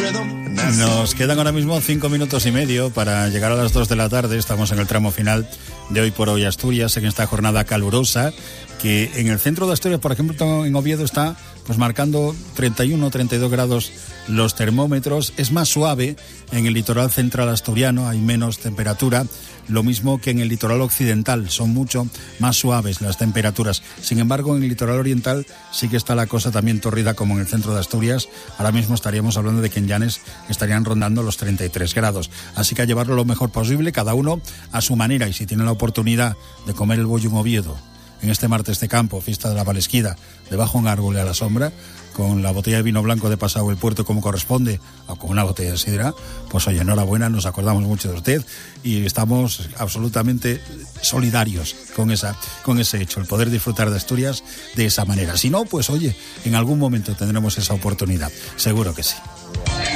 Nos quedan ahora mismo 5 minutos y medio para llegar a las 2 de la tarde. Estamos en el tramo final de Hoy por Hoy Asturias, en esta jornada calurosa, que en el centro de Asturias, por ejemplo, en Oviedo está pues marcando 31, 32 grados los termómetros. Es más suave en el litoral central asturiano, hay menos temperatura, lo mismo que en el litoral occidental, son mucho más suaves las temperaturas. Sin embargo, en el litoral oriental sí que está la cosa también torrida como en el centro de Asturias. Ahora mismo estaríamos hablando de que en Llanes estarían rondando los 33 grados. Así que a llevarlo lo mejor posible, cada uno a su manera, y si tienen la oportunidad de comer el bollo en Oviedo en este martes de campo, fiesta de la Valesquida, debajo de un árbol a la sombra, con la botella de vino blanco de Pasado el Puerto como corresponde, o con una botella de sidra, pues oye, enhorabuena, nos acordamos mucho de usted y estamos absolutamente solidarios con ese hecho, el poder disfrutar de Asturias de esa manera. Si no, pues oye, en algún momento tendremos esa oportunidad, seguro que sí.